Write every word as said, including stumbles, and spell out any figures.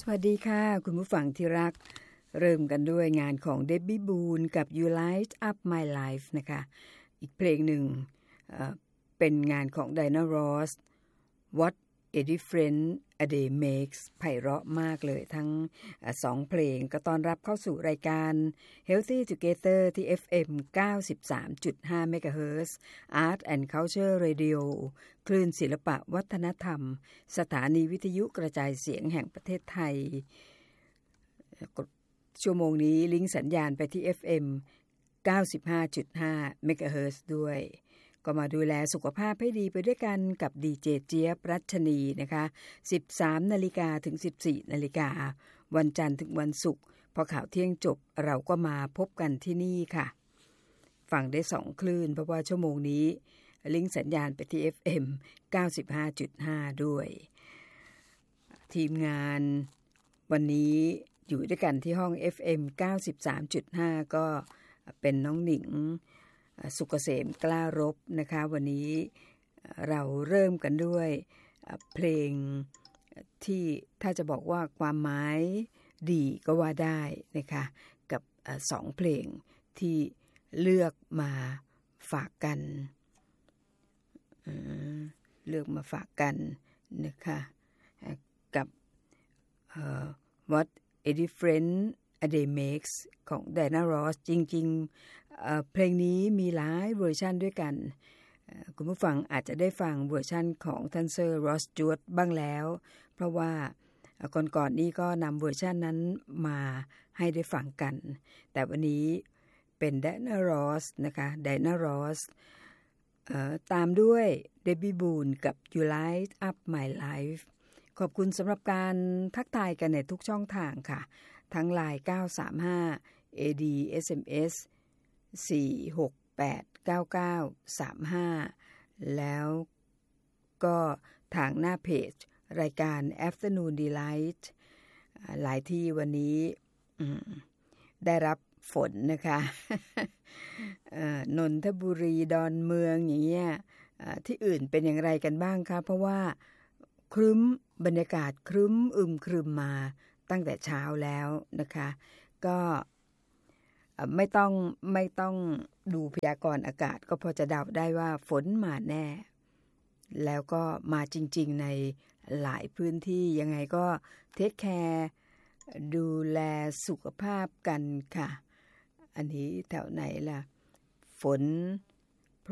สวัสดีค่ะคุณผู้ฟังที่รักเริ่มกันด้วยงานของ Debbie Boone กับ You Light Up My Life นะคะอีกเพลงหนึ่ง เอ่อ เป็นงานของ Diana Ross What a Difference a Day Makes ไพเราะมากเลยทั้งสองเพลงก็ต้อนรับเข้าสู่รายการ Healthy Together ที่ เอฟ เอ็ม เก้าสิบสามจุดห้า เมกะเฮิรตซ์ Art and Culture Radio คลื่นศิลปะวัฒนธรรมสถานีวิทยุกระจายเสียงแห่งประเทศไทยชั่วโมงนี้ลิงก์สัญญาณไปที่ เอฟ เอ็ม เก้าสิบห้าจุดห้า เมกะเฮิรตซ์ด้วยก็มาดูแลสุขภาพให้ดีไปด้วยกันกับดีเจเจี๊ยบรัชนีนะคะ สิบสามนาฬิกา ถึง สิบสี่นาฬิกา วันจันทร์ถึงวันศุกร์พอข่าวเที่ยงจบเราก็มาพบกันที่นี่ค่ะฟังได้สองคลื่นเพราะว่าชั่วโมงนี้ลิงก์สัญญาณไปที่ เอฟ เอ็ม เก้าสิบห้าจุดห้า ด้วยทีมงานวันนี้อยู่ด้วยกันที่ห้อง เอฟ เอ็ม เก้าสิบสามจุดห้า ก็เป็นน้องหนิงสุกเกษมกล้ารบนะคะวันนี้เราเริ่มกันด้วยเพลงที่ถ้าจะบอกว่าความหมายดีก็ว่าได้นะคะกับสองเพลงที่เลือกมาฝากกันเลือกมาฝากกันนะคะกับ What a Difference a Day Makes ของ Diana Ross จริงๆ เอ่อ เพลงนี้มีหลายเวอร์ชันด้วยกันคุณผู้ฟังอาจจะได้ฟังเวอร์ชันของท่านเซอร์รอสจูดบ้างแล้วเพราะว่าก่อนๆ นี้ก็นำเวอร์ชันนั้นมาให้ได้ฟังกันแต่วันนี้เป็น Diana Ross นะคะ Diana Ross เอ่อตามด้วย Debbie Boone กับ You Light Up My Life ขอบคุณสำหรับการทักทายกันในทุกช่องทางค่ะทั้ง ไลน์ เก้า สาม ห้า เอ ดี เอส เอ็ม เอส สี่ หก แปด เก้า เก้า สาม ห้า แล้วก็ทางหน้าเพจรายการ Afternoon Delight หลายที่วันนี้ได้รับฝนนะคะ นนทบุรีดอนเมืองอย่างเงี้ยที่อื่นเป็นอย่างไรกันบ้างคะเพราะว่าครึ้มบรรยากาศครึ้มอึมครึมมาตั้งแต่เช้าแล้วนะคะก็ไม่ต้องไม่ต้องดูพยากรณ์อากาศก็พอจะเดาได้ว่าฝนมาแน่แล้วก็มาจริงๆในหลายพื้นที่ยังไงก็เทคแคร์ดูแลสุขภาพกันค่ะอันนี้แถวไหนล่ะฝน